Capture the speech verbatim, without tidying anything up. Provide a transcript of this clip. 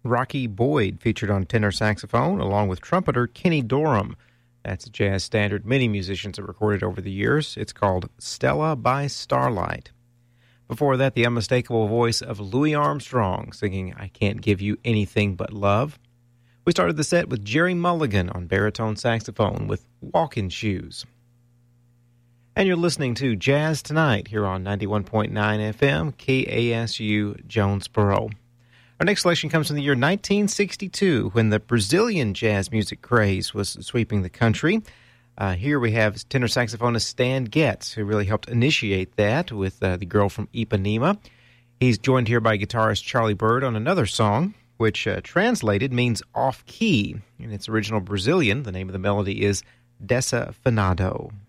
Rocky Boyd featured on tenor saxophone, along with trumpeter Kenny Dorham. That's a jazz standard many musicians have recorded over the years. It's called Stella by Starlight. Before that, the unmistakable voice of Louis Armstrong singing I Can't Give You Anything But Love. We started the set with Jerry Mulligan on baritone saxophone with Walking Shoes. And you're listening to Jazz Tonight here on ninety-one point nine F M, K A S U, Jonesboro. Our next selection comes from the year nineteen sixty-two, when the Brazilian jazz music craze was sweeping the country. Uh, here we have tenor saxophonist Stan Getz, who really helped initiate that with uh, The Girl from Ipanema. He's joined here by guitarist Charlie Byrd on another song, which uh, translated means off-key. In its original Brazilian, the name of the melody is Desafinado.